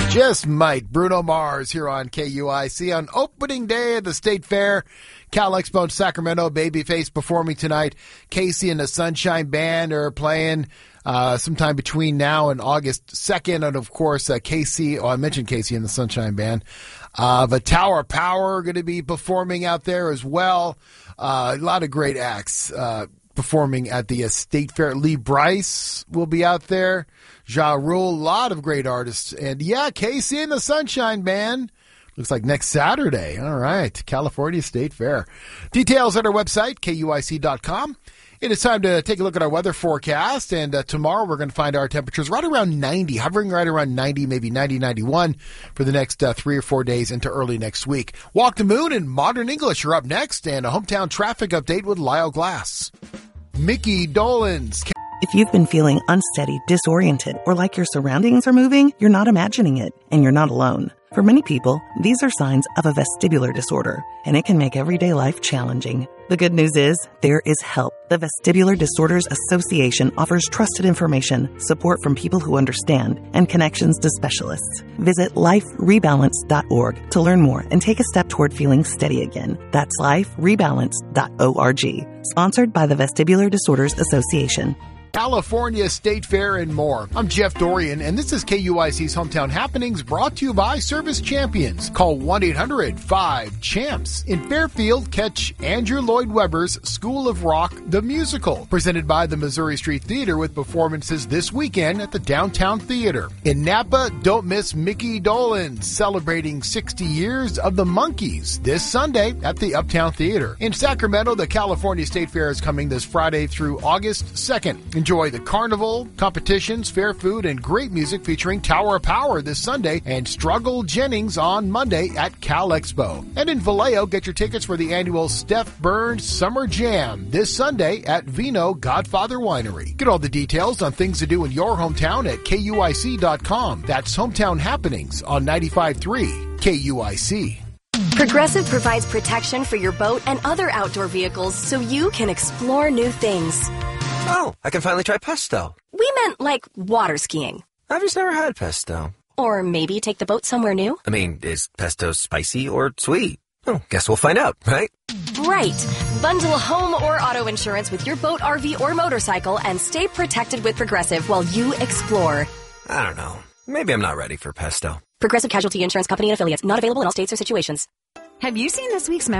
Just might. Bruno Mars here on KUIC on opening day of the State Fair. Cal Expo in Sacramento, Babyface performing tonight. Casey and the Sunshine Band are playing sometime between now and August 2nd. And, of course, Casey, I mentioned Casey and the Sunshine Band. The Tower Power are going to be performing out there as well. A lot of great acts performing at the State Fair. Lee Brice will be out there. Ja Rule, a lot of great artists. And, yeah, Casey and the Sunshine Band. Looks like next Saturday. All right. California State Fair. Details at our website, KUIC.com. It is time to take a look at our weather forecast. And tomorrow we're going to find our temperatures right around 90, hovering right around 90, maybe 90, 91 for the next 3 or 4 days into early next week. Walk the Moon and Modern English are up next. And a hometown traffic update with Lyle Glass. Mickey Dolenz. If you've been feeling unsteady, disoriented, or like your surroundings are moving, you're not imagining it, and you're not alone. For many people, these are signs of a vestibular disorder, and it can make everyday life challenging. The good news is, there is help. The Vestibular Disorders Association offers trusted information, support from people who understand, and connections to specialists. Visit liferebalance.org to learn more and take a step toward feeling steady again. That's liferebalance.org. Sponsored by the Vestibular Disorders Association. California State Fair and more. I'm Jeff Dorian, and this is KUIC's Hometown Happenings brought to you by Service Champions. Call 1-800-5-CHAMPS. In Fairfield, catch Andrew Lloyd Webber's School of Rock, the musical, presented by the Missouri Street Theater with performances this weekend at the Downtown Theater. In Napa, don't miss Mickey Dolenz celebrating 60 years of the Monkees this Sunday at the Uptown Theater. In Sacramento, the California State Fair is coming this Friday through August 2nd. Enjoy the carnival, competitions, fair food, and great music featuring Tower Power this Sunday and Struggle Jennings on Monday at Cal Expo. And in Vallejo, get your tickets for the annual Steph Burns Summer Jam this Sunday at Vino Godfather Winery. Get all the details on things to do in your hometown at KUIC.com. That's Hometown Happenings on 95.3 KUIC. Progressive provides protection for your boat and other outdoor vehicles so you can explore new things. Oh, I can finally try pesto. We meant like water skiing. I've just never had pesto. Or maybe take the boat somewhere new. I mean, is pesto spicy or sweet? Oh, guess we'll find out, right? Right. Bundle home or auto insurance with your boat, RV, or motorcycle and stay protected with Progressive while you explore. I don't know. Maybe I'm not ready for pesto. Progressive Casualty Insurance Company and Affiliates. Not available in all states or situations. Have you seen this week's